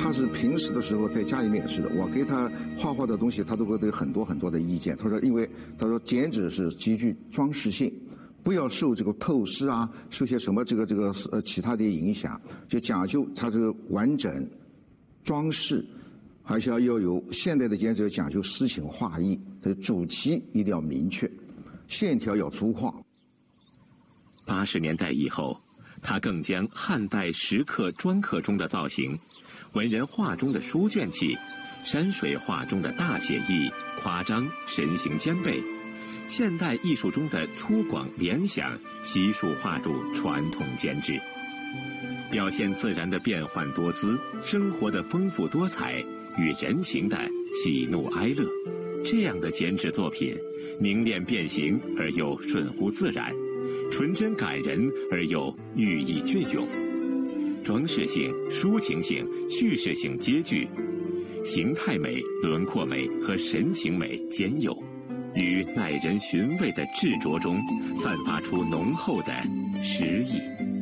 他是平时的时候在家里面也是的，我给他画画的东西，他都会有很多很多的意见。他说，因为他说剪纸是极具装饰性，不要受这个透视啊，受些什么其他的影响，就讲究它这个完整装饰，而且要有现代的剪纸要讲究诗情画意，这主题一定要明确，线条要粗犷。 80年代以后，他更将汉代石刻、砖刻中的造型、文人画中的书卷气、山水画中的大写意、夸张、神形兼备，现代艺术中的粗犷联想，悉数画入传统剪纸，表现自然的变幻多姿，生活的丰富多彩与人情的喜怒哀乐。这样的剪纸作品，凝练变形而又顺乎自然，纯真感人而又寓意隽永，装饰性、抒情性、叙事性皆具，形态美、轮廓美和神情美兼有，于耐人寻味的执着中散发出浓厚的诗意。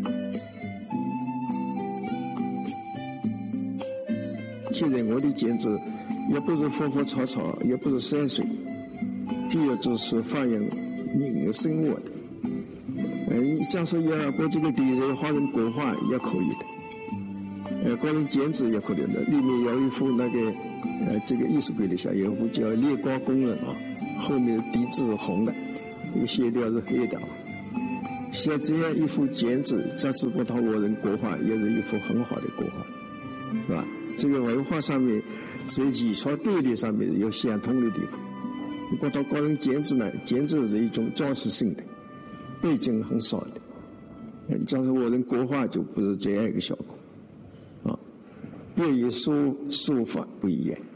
现在我的剪纸也不是花花草草，也不是山水，主要就是反映人的生活的。假设要把这个题材画成国画也可以的，画成剪纸也可以的。里面有一幅这个艺术规律下有一幅叫《烈光工人》啊，后面的底子是红的，这个线条是黑的。像这样一幅剪纸，假使把它画成国画，也是一幅很好的国画，是吧？这个文化上面在技巧对立上面有相通的地方。你把它搞成剪纸呢，剪纸是一种装饰性的，背景很少的。假设画成国画就不是这样一个效果，啊，别有书法不一样。